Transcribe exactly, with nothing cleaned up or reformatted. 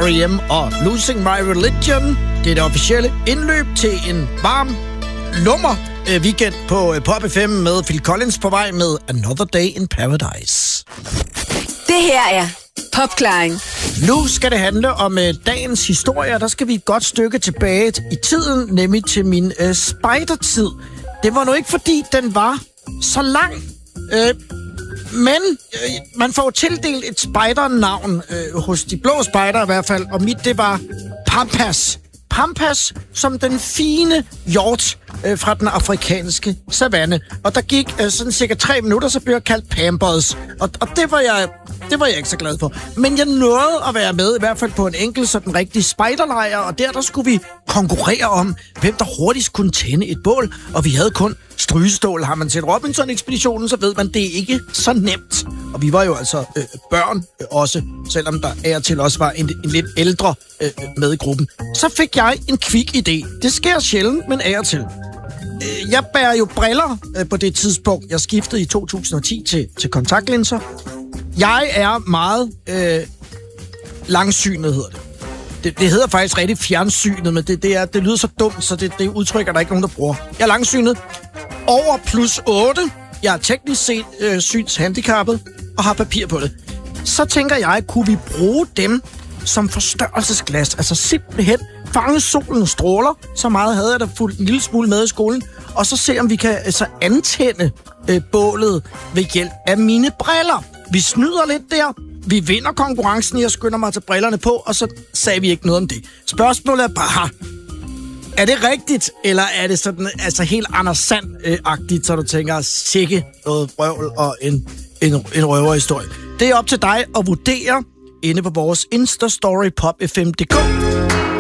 R E M og Losing My Religion. Det er det officielle indløb til en varm lummer weekend på Pop F M med Phil Collins på vej med Another Day in Paradise. Det her er Popklaring. Nu skal det handle om uh, dagens historie. Der skal vi et godt stykke tilbage i tiden, nemlig til min uh, spejdertid. Det var nu ikke, fordi den var så lang. Uh, men uh, man får tildelt et spejdernavn uh, hos de blå spejder i hvert fald, og mit det var Pampas. Pampas som den fine hjort øh, fra den afrikanske savanne. Og der gik øh, sådan cirka tre minutter, så blev jeg kaldt Pampers. Og, og det, var jeg, det var jeg ikke så glad for. Men jeg nåede at være med, i hvert fald på en enkelt sådan rigtig spejderlejr. Og der, der skulle vi konkurrere om, hvem der hurtigst kunne tænde et bål. Og vi havde kun strygestål. Har man set Robinson-ekspeditionen, så ved man, det er ikke så nemt. Og vi var jo altså øh, børn øh, også, selvom der af og til også var en, en lidt ældre øh, med i gruppen. Så fik jeg en kvik idé. Det sker sjældent, men af og til. Øh, jeg bærer jo briller øh, på det tidspunkt. Jeg skiftede i to tusind og ti til, til kontaktlinser. Jeg er meget øh, langsynet, hedder det. det. Det hedder faktisk rigtig fjernsynet, men det, det, er, det lyder så dumt, så det, det udtrykker der ikke nogen, der bruger. Jeg er langsynet. Over plus otte. Jeg er teknisk set øh, synshandicappet og har papir på det. Så tænker jeg, kunne vi bruge dem som forstørrelsesglas? Altså simpelthen fange solens stråler. Så meget havde jeg da fulgt en lille smule med i skolen. Og så se, om vi kan altså antænde øh, bålet ved hjælp af mine briller. Vi snyder lidt der. Vi vinder konkurrencen. Jeg skynder mig til brillerne på, og så sagde vi ikke noget om det. Spørgsmålet er bare... Er det rigtigt, eller er det sådan altså helt Anders Sand-agtigt, så du tænker, sikke noget vrøvl og en, en, en røverhistorie? Det er op til dig at vurdere inde på vores Insta-story pop f m punktum d k.